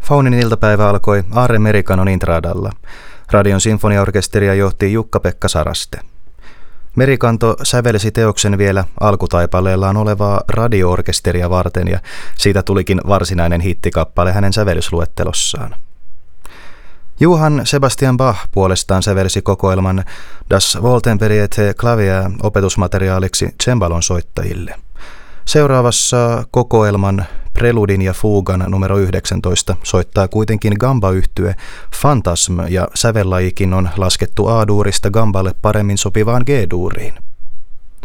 Faunin iltapäivä alkoi Aarre Merikanon Intradalla. Radion sinfoniaorkesteria johti Jukka-Pekka Saraste. Merikanto sävelsi teoksen vielä alkutaipaleellaan olevaa radio-orkesteria varten ja siitä tulikin varsinainen hittikappale hänen sävellysluettelossaan. Johann Sebastian Bach puolestaan sävelsi kokoelman Das Wohltemperierte Klavier opetusmateriaaliksi cembalon soittajille. Seuraavassa kokoelman Preludin ja Fugan numero 19 soittaa kuitenkin gamba-yhtye Phantasm ja sävellajikin on laskettu A-duurista gamballe paremmin sopivaan G-duuriin.